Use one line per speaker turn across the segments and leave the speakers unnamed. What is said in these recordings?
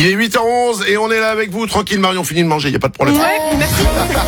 Il est 8h11 et on est là avec vous, tranquille. Marion, fini de manger, y a pas de problème.
Ouais, merci.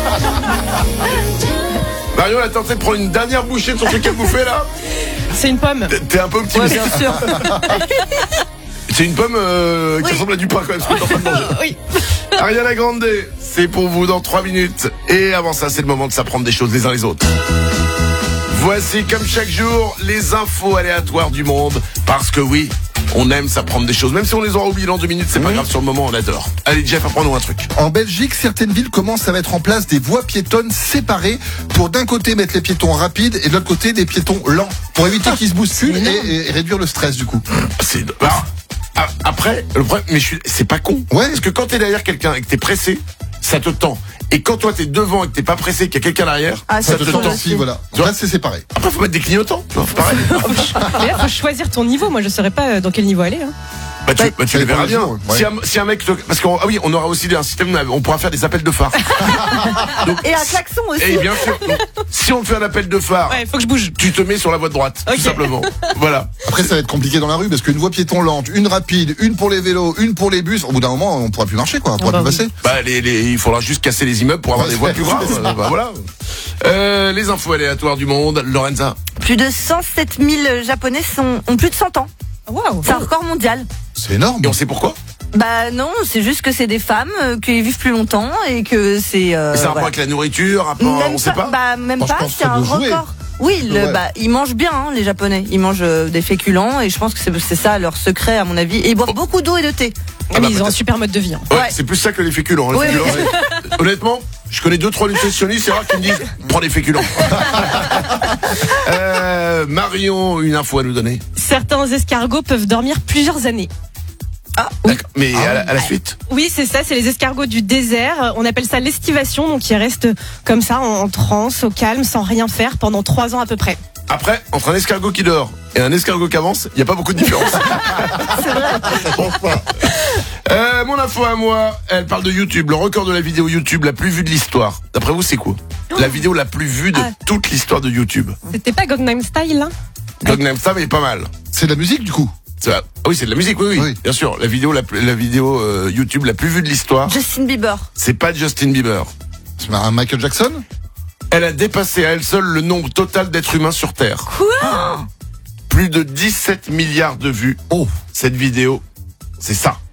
Marion, elle est en train de prendre une dernière bouchée de son truc qu'elle bouffait là.
C'est une pomme.
T'es un peu optimiste.
Ouais, bien sûr.
C'est une pomme qui ressemble à du pain quand même, ce que t'es en train de manger.
Oui.
Ariana Grande, c'est pour vous dans 3 minutes. Et avant ça, c'est le moment de s'apprendre des choses les uns les autres. Voici comme chaque jour les infos aléatoires du monde. Parce que oui, on aime s'apprendre des choses. Même si on les aura oubliées dans 2 minutes, c'est pas grave, sur le moment on adore. Allez Jeff, apprends-nous un truc.
En Belgique, certaines villes commencent à mettre en place des voies piétonnes séparées pour d'un côté mettre les piétons rapides et de l'autre côté des piétons lents pour éviter qu'ils se bousculent et réduire le stress du coup.
C'est... Après, le problème, mais c'est pas con.
Ouais.
Parce que quand t'es derrière quelqu'un et que t'es pressé, ça te tend. Et quand toi t'es devant et que t'es pas pressé, qu'il y a quelqu'un derrière,
Ça te tend aussi, voilà.
Tu vois,
Là, c'est séparé.
Après, faut mettre des clignotants. Tu vois, pareil.
Mais là, faut choisir ton niveau. Moi, je saurais pas dans quel niveau aller. Hein.
Tu les verras bien.
Ouais.
Si un mec parce qu'on on aura aussi un système, on pourra faire des appels de phare. Donc,
Et un klaxon aussi.
et bien sûr, donc, si on te fait un appel de phare,
Ouais, faut que je bouge.
tu te mets sur la voie de droite,
Ok.
tout simplement. Voilà.
Après, ça va être compliqué dans la rue parce qu'une voie piéton lente, une rapide, une pour les vélos, une pour les bus, au bout d'un moment, on pourra plus marcher, quoi. On pourra
bah
plus passer.
Bah, il faudra juste casser les immeubles pour avoir
Ouais,
des voies plus
c'est
graves.
ça.
Bah, voilà. Les infos aléatoires du monde. Lorenza.
Plus de 107 000 Japonais ont plus de 100 ans.
Waouh.
C'est un record mondial.
C'est énorme.
Et on sait pourquoi?
Bah non, c'est juste que c'est des femmes qui vivent plus longtemps et que c'est...
Et ça a un rapport
voilà.
avec la nourriture, on sait pas.
Bah même
Moi, je
pas,
pense que
c'est
ça
un
doit jouer.
record. Oui,
Ouais.
ils mangent bien, hein, les Japonais. Ils mangent des féculents et je pense que c'est ça leur secret à mon avis. Et ils boivent beaucoup d'eau et de thé.
Ah, mais ils ont un
peut-être.
super mode de vie. Hein.
Ouais,
Ouais.
c'est plus ça que les féculents. Les
Oui,
féculents, honnêtement, je connais 2-3 nutritionnistes, c'est rare qu'ils me disent prends des féculents. Marion, une info à nous donner.
Certains escargots peuvent dormir plusieurs années.
D'accord. Mais à la suite.
Oui, c'est ça, c'est les escargots du désert. On appelle ça l'estivation, donc ils restent comme ça, en transe, au calme, sans rien faire pendant 3 ans à peu près.
Après, entre un escargot qui dort et un escargot qui avance, il n'y a pas beaucoup de différence.
Je pense pas.
Mon info à moi, elle parle de YouTube. Le record de la vidéo YouTube la plus vue de l'histoire. D'après vous, c'est quoi? La vidéo la plus vue de toute l'histoire de YouTube.
C'était pas Gangnam Style, là?
Gangnam Style est pas mal.
C'est de la musique, du coup.
Ah oui, c'est de la musique, oui,
Oui.
bien sûr. La vidéo YouTube la plus vue de l'histoire,
Justin Bieber.
c'est pas Justin Bieber.
C'est un Michael Jackson.
Elle a dépassé à elle seule le nombre total d'êtres humains sur Terre.
Quoi?
Plus de 17 milliards de vues. Oh, cette vidéo, c'est ça.